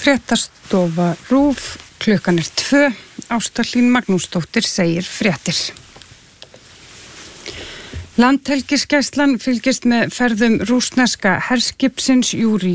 Fréttastofa RÚV, klukkan 2, Ásta Hlín Magnúsdóttir segir fréttir. Landhelgisgæslan fylgist með ferðum rússneska herskipsins Júrij